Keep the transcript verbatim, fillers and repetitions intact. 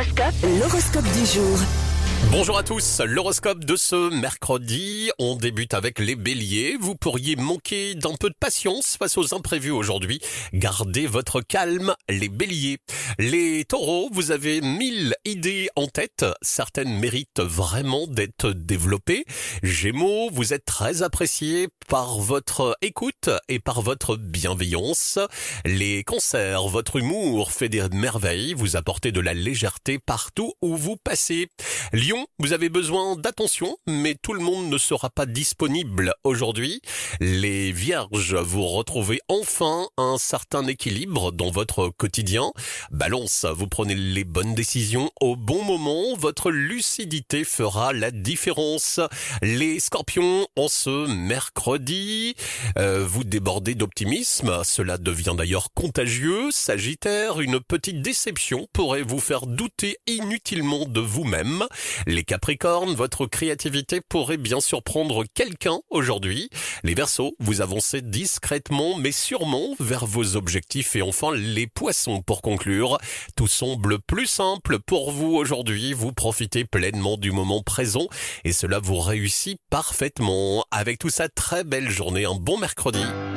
L'horoscope, l'horoscope du jour. Bonjour à tous, l'horoscope de ce mercredi, on débute avec les béliers. Vous pourriez manquer d'un peu de patience face aux imprévus aujourd'hui. Gardez votre calme, les béliers. Les taureaux, vous avez mille idées en tête, certaines méritent vraiment d'être développées. Gémeaux, vous êtes très appréciés par votre écoute et par votre bienveillance. Les cancers, votre humour fait des merveilles, vous apportez de la légèreté partout où vous passez. Lion, vous avez besoin d'attention, mais tout le monde ne sera pas disponible aujourd'hui. Les vierges, vous retrouvez enfin un certain équilibre dans votre quotidien. Balance, vous prenez les bonnes décisions au bon moment. Votre lucidité fera la différence. Les scorpions, en ce mercredi, euh, vous débordez d'optimisme. Cela devient d'ailleurs contagieux. Sagittaire, une petite déception pourrait vous faire douter inutilement de vous-même. Les Capricornes, votre créativité pourrait bien surprendre quelqu'un aujourd'hui. Les Verseaux, vous avancez discrètement mais sûrement vers vos objectifs. Et enfin, les Poissons, pour conclure, tout semble plus simple pour vous aujourd'hui. Vous profitez pleinement du moment présent et cela vous réussit parfaitement. Avec tout ça, très belle journée, un bon mercredi.